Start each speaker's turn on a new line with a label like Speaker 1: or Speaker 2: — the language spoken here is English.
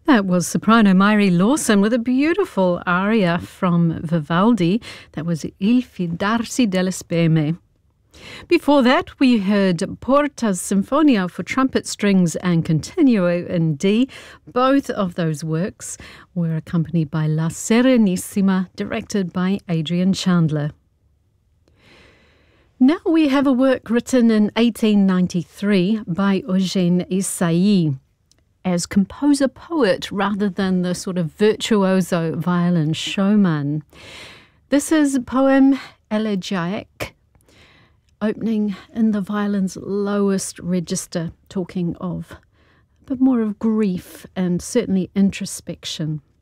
Speaker 1: That was soprano Myri Lawson with a beautiful aria from Vivaldi. That was Il fidarsi delle speme. Before that, we heard Porta's Sinfonia for trumpet strings and continuo in D. Both of those works were accompanied by La Serenissima, directed by Adrian Chandler. Now we have a work written in 1893 by Eugène Ysaÿe as composer-poet rather than the sort of virtuoso violin showman. This is a poem elegiac, opening in the violin's lowest register, talking of a bit more of grief and certainly introspection.